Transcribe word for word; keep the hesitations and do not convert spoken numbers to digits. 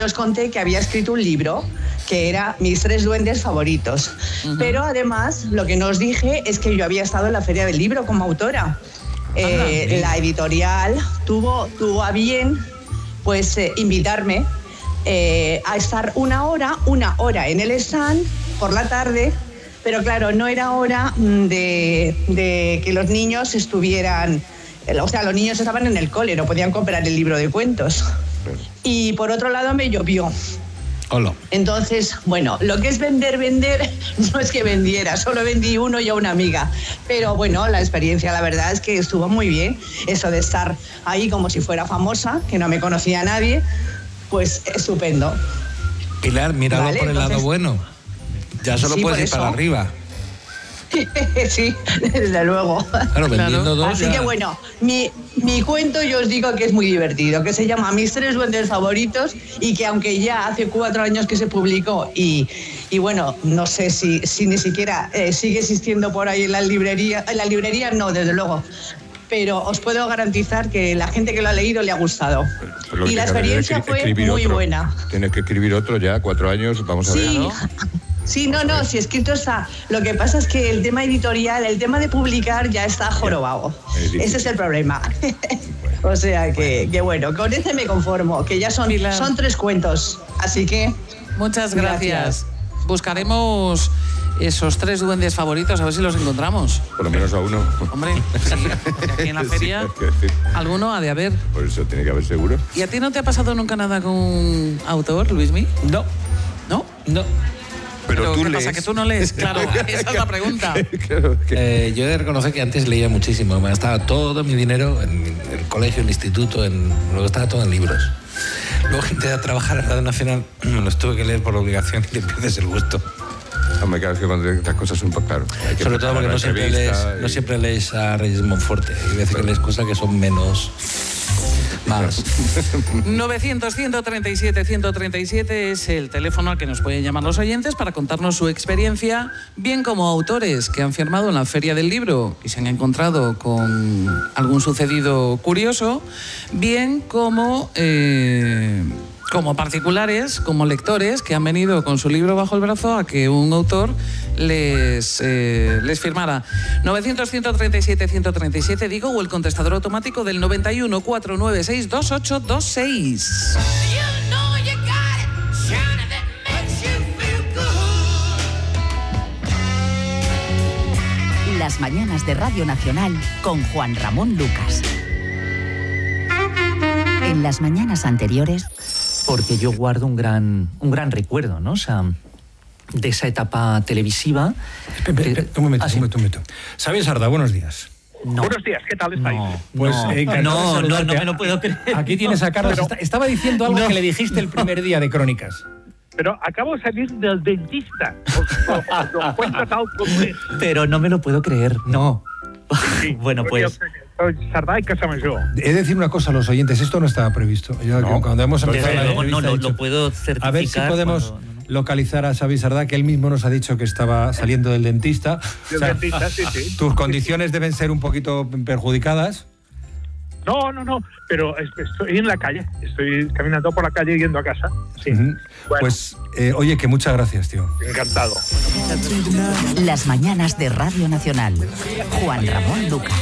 os conté que había escrito un libro que era Mis tres duendes favoritos. Uh-huh. Pero además, lo que no os dije es que yo había estado en la Feria del Libro como autora. Eh, uh-huh. La editorial tuvo, tuvo a bien pues, eh, invitarme eh, a estar una hora, una hora en el stand por la tarde, pero claro, no era hora de, de que los niños estuvieran... O sea, los niños estaban en el cole, no podían comprar el libro de cuentos. Y por otro lado me llovió. Hola. Entonces, bueno, lo que es vender, vender, no es que vendiera, solo vendí uno y a una amiga. Pero bueno, la experiencia, la verdad es que estuvo muy bien. Eso de estar ahí como si fuera famosa, que no me conocía a nadie, pues estupendo. Pilar, míralo ¿Vale? por el Entonces, lado bueno. Ya solo sí, puedes ir eso. para arriba. Sí, desde luego. Claro, vendiendo dos. Así ya. que bueno, mi, mi cuento yo os digo que es muy divertido, que se llama Mis tres duendes favoritos y que aunque ya hace cuatro años que se publicó y, y bueno, no sé si, si ni siquiera eh, sigue existiendo por ahí en la librería, en la librería no, desde luego. Pero os puedo garantizar que la gente que lo ha leído le ha gustado. Pero, pero y la experiencia fue muy otro. buena. Tienes que escribir otro ya, cuatro años, vamos a sí. ver, ¿no? Sí, no, no, si escrito está. Lo que pasa es que el tema editorial, el tema de publicar ya está jorobado. Es Ese es el problema. O sea que, que bueno, con ese me conformo, que ya son, son tres cuentos. Así que... Muchas gracias. gracias. Buscaremos esos tres duendes favoritos, a ver si los encontramos. Por lo menos a uno. Hombre, sí, porque aquí en la feria sí, alguno ha de haber. Por eso tiene que haber seguro. ¿Y a ti no te ha pasado nunca nada con un autor, Luismi? No. ¿No? No. Pero, Pero ¿qué tú pasa? lees. ¿Que tú no lees? Claro, esa es la pregunta. Claro, que... eh, yo he de reconocer que antes leía muchísimo. Me gastaba todo mi dinero en el colegio, en el instituto, en... luego estaba todo en libros. Luego entré a trabajar en Radio Nacional, me los tuve que leer por obligación y te pierdes el gusto. Hombre, claro, es que cuando estas cosas son claro. Sobre todo porque no siempre, lees, y... no siempre lees a Reyes Monforte. Hay veces que lees cosas que son menos... más. novecientos, ciento treinta y siete, ciento treinta y siete es el teléfono al que nos pueden llamar los oyentes para contarnos su experiencia, bien como autores que han firmado en la Feria del Libro y se han encontrado con algún sucedido curioso, bien como... Eh, como particulares, como lectores que han venido con su libro bajo el brazo a que un autor les, eh, les firmara. novecientos, ciento treinta y siete, ciento treinta y siete, digo, o el contestador automático del noventa y uno, cuatrocientos noventa y seis, veintiocho veintiséis. Las mañanas de Radio Nacional con Juan Ramón Lucas. En las mañanas anteriores... Porque yo guardo un gran, un gran recuerdo, ¿no? O sea, de esa etapa televisiva. Espera, espera, un momento, ah, sí. un momento, un momento. Xavier Sardá, buenos días. No. Buenos días, ¿qué tal estáis? No, pues, no, eh, no, no, no me lo puedo creer. Aquí tienes a Carlos. Pero, Estaba diciendo algo no, que le dijiste el primer día de Crónicas. Pero acabo de salir del dentista. Os, os, os cuento tal como es. Pero no me lo puedo creer, no. Sí, bueno, pues... Soy Sardá y Casamayó. He de decir una cosa a los oyentes, esto no estaba previsto. Yo, no. Cuando hemos empezado la no, no, lo, lo puedo certificar. A ver si podemos cuando, no, no. localizar a Xavier Sardá, que él mismo nos ha dicho que estaba saliendo del dentista. Del o sea, dentista, sí, sí. Tus condiciones sí, sí. deben ser un poquito perjudicadas. No, no, no, pero estoy en la calle, estoy caminando por la calle yendo a casa. Sí. Uh-huh. Bueno. Pues, eh, oye, que muchas gracias, tío. Encantado. Las mañanas de Radio Nacional. Juan Ramón Lucas.